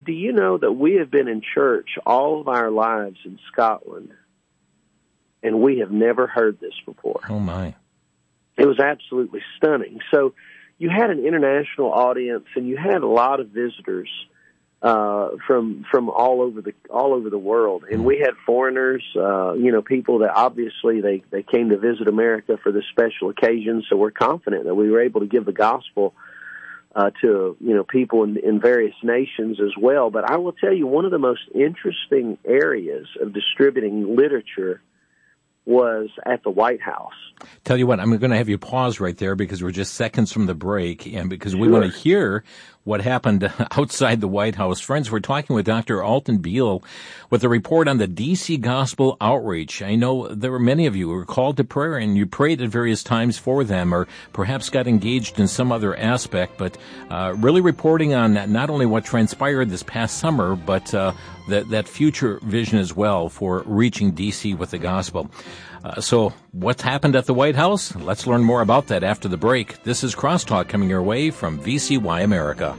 Do you know that we have been in church all of our lives in Scotland, and we have never heard this before? Oh, my. It was absolutely stunning. So you had an international audience, and you had a lot of visitors from all over the world, and we had foreigners, people that obviously they came to visit America for this special occasion. So we're confident that we were able to give the gospel to people in various nations as well. But I will tell you, one of the most interesting areas of distributing literature was at the White House. Tell you what, I'm going to have you pause right there because we're just seconds from the break, and because we want to hear what happened outside the White House. Friends, we're talking with Dr. Alton Beal with a report on the D.C. Gospel Outreach. I know there were many of you who were called to prayer, and you prayed at various times for them, or perhaps got engaged in some other aspect, but really reporting on not only what transpired this past summer, but that future vision as well for reaching D.C. with the gospel. So what's happened at the White House? Let's learn more about that after the break. This is Crosstalk coming your way from VCY America.